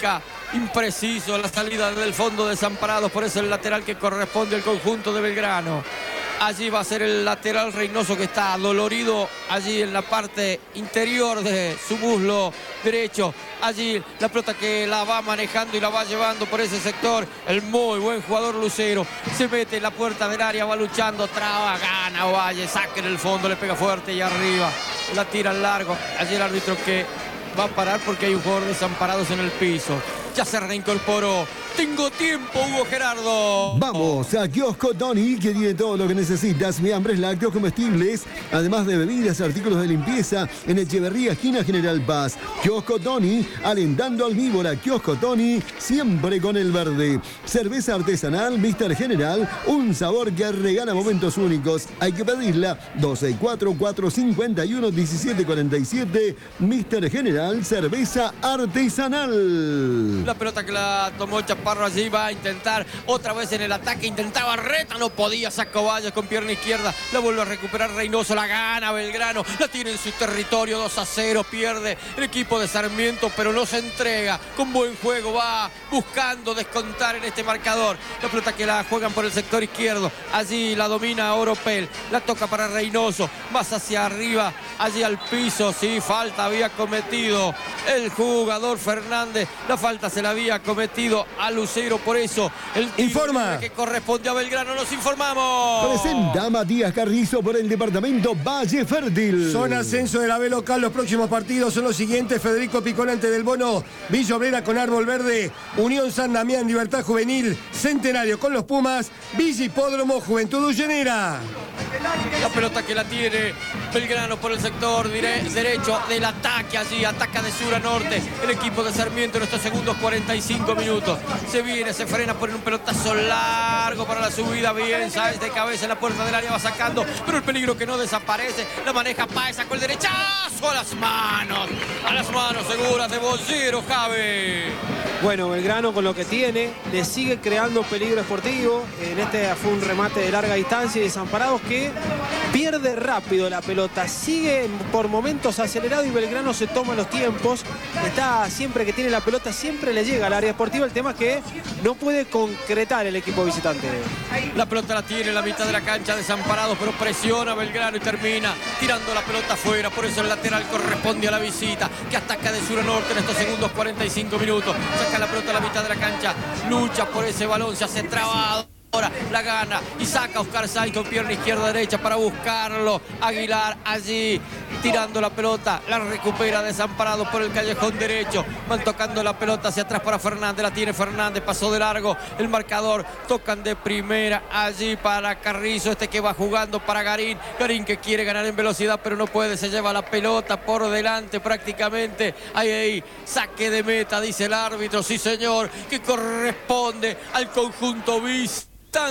técnica, impreciso la salida del fondo Desamparados, por eso el lateral que corresponde al conjunto de Belgrano. Allí va a ser el lateral Reynoso, que está dolorido allí en la parte interior de su muslo derecho. Allí la pelota que la va manejando y la va llevando por ese sector el muy buen jugador Lucero. Se mete en la puerta del área, va luchando, traba, gana Ovalle, saca en el fondo, le pega fuerte y arriba. La tira al largo. Allí el árbitro que va a parar porque hay un jugador Desamparados en el piso. Ya se reincorporó. Tengo tiempo, Hugo Gerardo. Vamos a Kiosco Tony, que tiene todo lo que necesitas. Fiambres, lácteos, comestibles, además de bebidas, artículos de limpieza, en Echeverría, esquina General Paz. Kiosco Tony, alentando al víbora. Kiosco Tony, siempre con el verde. Cerveza artesanal, Mr. General, un sabor que regala momentos únicos. Hay que pedirla. 264-451-1747. Mr. General, cerveza artesanal. La pelota que la tomó Chaparro allí, va a intentar otra vez en el ataque, intentaba Reta, no podía, saca Ovalle con pierna izquierda, la vuelve a recuperar Reynoso, la gana Belgrano, la tiene en su territorio, 2-0, pierde el equipo de Sarmiento, pero no se entrega, con buen juego, va buscando descontar en este marcador. La pelota que la juegan por el sector izquierdo, allí la domina Oropel, la toca para Reynoso, más hacia arriba, allí al piso, sí, falta había cometido el jugador Fernández, la falta se la había cometido a Lucero, por eso el informa que corresponde a Belgrano. Nos informamos. Presenta Matías Carrizo por el departamento Valle Fértil. Son ascenso de la B local. Los próximos partidos son los siguientes: Federico Piconante del Bono, Villa Obrera con Árbol Verde, Unión San Damián, Libertad Juvenil, Centenario con los Pumas, Villa Hipódromo, Juventud Ullenera. La pelota que la tiene Belgrano por el sector derecho del ataque, allí ataca de sur a norte el equipo de Sarmiento en estos segundos 45 minutos. Se viene, se frena, pone un pelotazo largo para la subida, bien, Sáenz de cabeza en la puerta del área, va sacando, pero el peligro que no desaparece, la maneja Páez, sacó el derechazo a las manos seguras de Bollero, Javi. Bueno, Belgrano con lo que tiene, le sigue creando peligro esportivo. En este fue un remate de larga distancia y Desamparados que pierde rápido la pelota, sigue por momentos acelerado y Belgrano se toma los tiempos. Está siempre que tiene la pelota, siempre le llega al área esportiva. El tema es que no puede concretar el equipo visitante. La pelota la tiene en la mitad de la cancha Desamparados, pero presiona a Belgrano y termina tirando la pelota afuera. Por eso el lateral corresponde a la visita, que ataca de sur a norte en estos segundos 45 minutos. Saca la pelota a la mitad de la cancha, lucha por ese balón, se hace trabado. Ahora la gana y saca a Oscar Sáenz con pierna izquierda derecha para buscarlo. Aguilar allí tirando la pelota, la recupera Desamparados por el callejón derecho. Van tocando la pelota hacia atrás para Fernández, la tiene Fernández, pasó de largo el marcador. Tocan de primera allí para Carrizo, este que va jugando para Garín. Garín que quiere ganar en velocidad pero no puede, se lleva la pelota por delante prácticamente. Ahí, saque de meta, dice el árbitro, sí señor, que corresponde al conjunto visitante.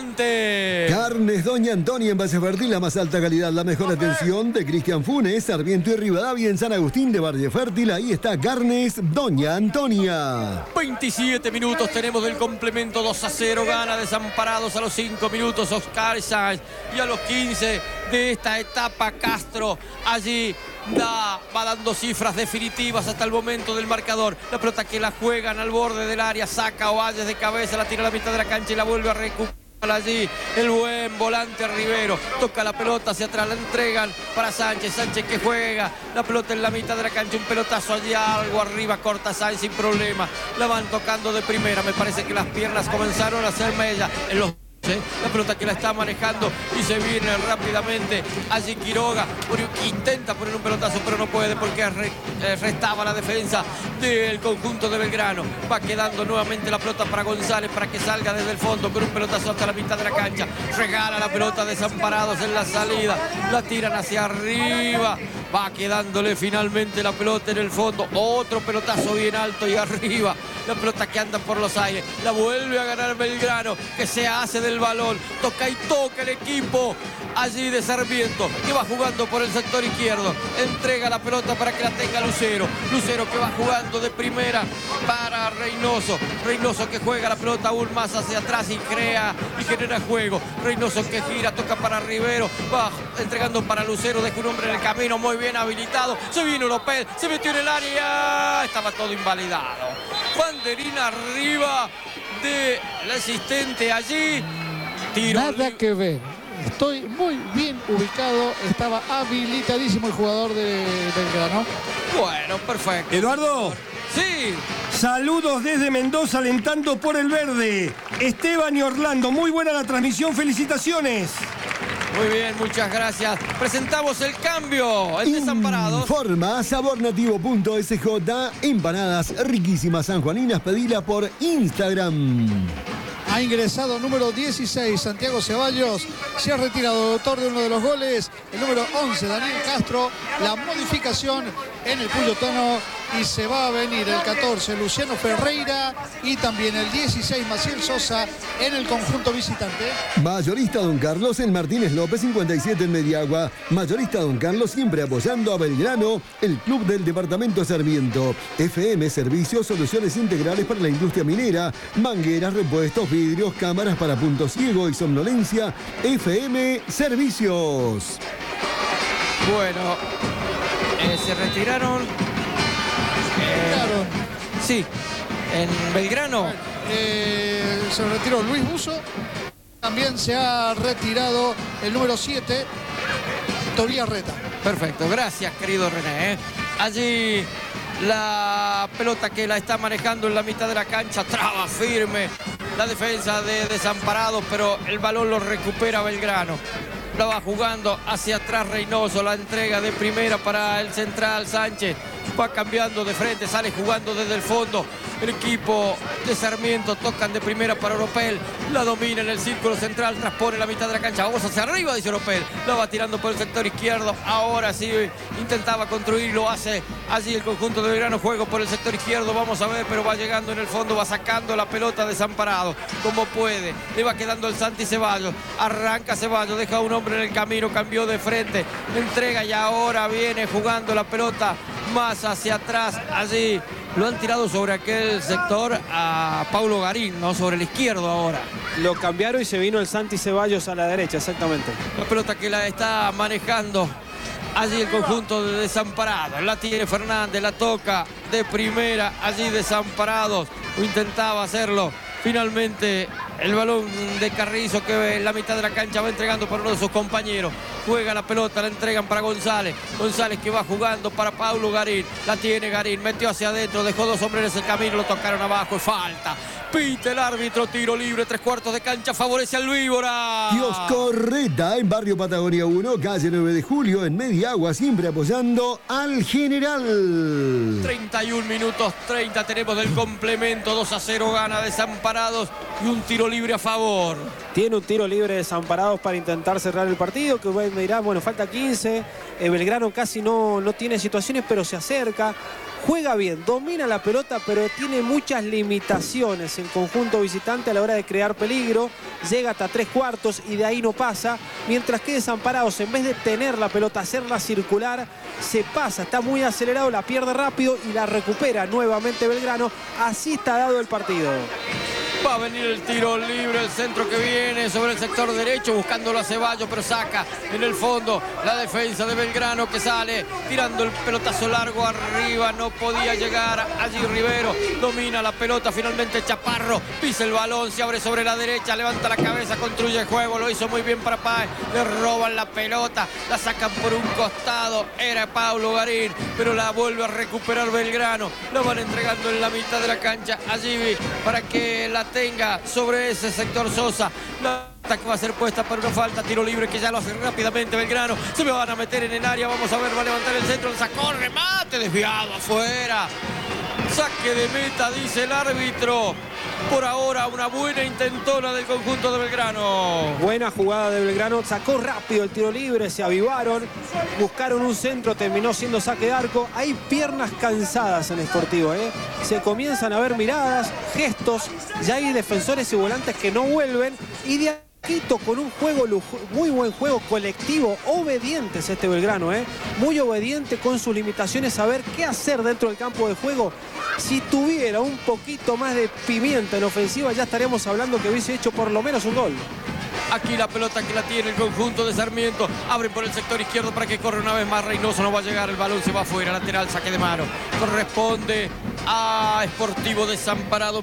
Carnes Doña Antonia en Valle Fértil, la más alta calidad, la mejor atención de Cristian Funes, Sarmiento y Rivadavia en San Agustín de Valle Fértil. Ahí está Carnes Doña Antonia. 27 minutos tenemos del complemento, 2-0, gana Desamparados a los 5 minutos Oscar Sáenz y a los 15 de esta etapa Castro allí va dando cifras definitivas hasta el momento del marcador. La pelota que la juegan al borde del área, saca Ovalles de cabeza, la tira a la mitad de la cancha y la vuelve a recuperar. Allí el buen volante Rivero toca la pelota hacia atrás, la entregan para Sánchez, Sánchez que juega la pelota en la mitad de la cancha, un pelotazo allí algo arriba, corta Sáenz sin problema, la van tocando de primera, me parece que las piernas comenzaron a hacer mella en los... La pelota que la está manejando y se viene rápidamente allí Quiroga, intenta poner un pelotazo pero no puede porque restaba la defensa del conjunto de Belgrano. Va quedando nuevamente la pelota para González para que salga desde el fondo con un pelotazo hasta la mitad de la cancha. Regala la pelota Desamparados en la salida, la tiran hacia arriba, va quedándole finalmente la pelota en el fondo, otro pelotazo bien alto y arriba, la pelota que anda por los aires, la vuelve a ganar Belgrano, que se hace del balón, toca y toca el equipo allí de Sarmiento, que va jugando por el sector izquierdo, entrega la pelota para que la tenga Lucero, Lucero que va jugando de primera para Reynoso, Reynoso que juega la pelota aún más hacia atrás y crea y genera juego, Reynoso que gira, toca para Rivero, va entregando para Lucero, deja un hombre en el camino, muy bien habilitado, se viene Oropel, se metió en el área, estaba todo invalidado. banderina arriba del asistente allí. Tiro Nada que ver. Estoy muy bien ubicado. Estaba habilitadísimo el jugador de Belgrano. Bueno, perfecto. Eduardo. Sí. Saludos desde Mendoza alentando por el verde. Esteban y Orlando, muy buena la transmisión, felicitaciones. Muy bien, muchas gracias. Presentamos el cambio. El Desamparados. Informa sabornativo.sj. Empanadas riquísimas sanjuaninas. Pedila por Instagram. Ha ingresado número 16, Santiago Ceballos. Se ha retirado autor de uno de los goles. El número 11, Daniel Castro. La modificación en el Puyo Tono. Y se va a venir el 14, Luciano Ferreira. Y también el 16, Maciel Sosa en el conjunto visitante. Mayorista Don Carlos en Martínez López 57 en Mediagua. Mayorista Don Carlos siempre apoyando a Belgrano, el club del departamento Sarmiento. FM Servicios, soluciones integrales para la industria minera. Mangueras, repuestos, vidrios, cámaras para punto ciego y somnolencia. FM Servicios. Bueno, se retiraron. Sí, en Belgrano. Se retiró Luis Buzo. También se ha retirado el número 7, Tobías Reta. Perfecto, gracias querido René. Allí la pelota que la está manejando en la mitad de la cancha, traba firme la defensa de Desamparados, pero el balón lo recupera Belgrano. La va jugando hacia atrás Reynoso, la entrega de primera para el central Sánchez. Va cambiando de frente, sale jugando desde el fondo. El equipo de Sarmiento tocan de primera para Oropel. La domina en el círculo central, transpone la mitad de la cancha. Vamos hacia arriba, dice Oropel. La va tirando por el sector izquierdo. Ahora sí intentaba construir, lo hace allí el conjunto de Belgrano. Juego por el sector izquierdo, vamos a ver, pero va llegando en el fondo, va sacando la pelota Desamparado como puede. Le va quedando el Santi Ceballos. Arranca Ceballos, deja a un hombre en el camino, cambió de frente. Entrega y ahora viene jugando la pelota más hacia atrás. Allí lo han tirado sobre aquel sector a Paulo Garín, ¿no? Sobre el izquierdo ahora. Lo cambiaron y se vino el Santi Ceballos a la derecha, exactamente. La pelota que la está manejando allí el conjunto de Desamparados. La tiene Fernández, la toca de primera allí Desamparados. Intentaba hacerlo. Finalmente el balón de Carrizo que en la mitad de la cancha va entregando para uno de sus compañeros. Juega la pelota, la entregan para González. González que va jugando para Paulo Garín. La tiene Garín, metió hacia adentro, dejó dos hombres en el camino, lo tocaron abajo, falta. Pita el árbitro, tiro libre, 3/4 de cancha, favorece al Víbora. Kiosco Reta en Barrio Patagonia 1, calle 9 de Julio, en Mediagua, siempre apoyando al General. 31 minutos 30 tenemos del complemento, 2-0 gana Desamparados y un tiro libre a favor. Tiene un tiro libre Desamparados para intentar cerrar el partido, que me dirá, bueno, falta 15. Belgrano casi no tiene situaciones, pero se acerca. Juega bien, domina la pelota, pero tiene muchas limitaciones en conjunto visitante a la hora de crear peligro. Llega hasta 3/4 y de ahí no pasa. Mientras que Desamparados, en vez de tener la pelota, hacerla circular, se pasa, está muy acelerado, la pierde rápido y la recupera nuevamente Belgrano. Así está dado el partido. Va a venir el tiro libre, el centro que viene sobre el sector derecho, buscándolo a Ceballos, pero saca en el fondo la defensa de Belgrano que sale tirando el pelotazo largo arriba, no podía llegar allí Rivero, domina la pelota, finalmente Chaparro, pisa el balón, se abre sobre la derecha, levanta la cabeza, construye el juego, lo hizo muy bien para Páez, le roban la pelota, la sacan por un costado, era Paulo Garín, pero la vuelve a recuperar Belgrano, la van entregando en la mitad de la cancha, allí para que la tenga sobre ese sector Sosa. La que va a ser puesta para una falta, tiro libre que ya lo hace rápidamente Belgrano. Se me van a meter en el área, vamos a ver, va a levantar el centro, el sacó, remate, desviado afuera. Saque de meta, dice el árbitro. Por ahora una buena intentona del conjunto de Belgrano. Buena jugada de Belgrano, sacó rápido el tiro libre, se avivaron, buscaron un centro, terminó siendo saque de arco. Hay piernas cansadas en Sportivo, se comienzan a ver miradas, gestos, ya hay defensores y volantes que no vuelven y de Quito con un juego, muy buen juego colectivo, obedientes este Belgrano, muy obediente con sus limitaciones, saber qué hacer dentro del campo de juego. Si tuviera un poquito más de pimienta en ofensiva, ya estaríamos hablando que hubiese hecho por lo menos un gol. Aquí la pelota que la tiene el conjunto de Sarmiento. Abre por el sector izquierdo para que corre una vez más Reynoso. No va a llegar, el balón se va afuera. Lateral, saque de mano. Corresponde a Sportivo Desamparado.